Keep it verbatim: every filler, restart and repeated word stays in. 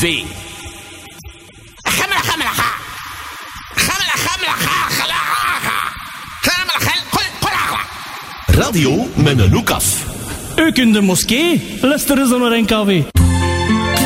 V. Radio met een Lucas. Ook in de moskee, luisteren ze naar N K W.